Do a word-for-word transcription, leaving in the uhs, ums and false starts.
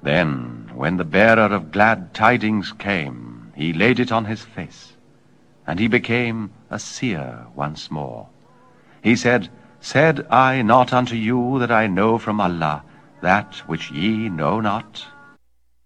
Then, when the bearer of glad tidings came, he laid it on his face, and he became a seer once more. He said, Said I not unto you that I know from Allah that which ye know not?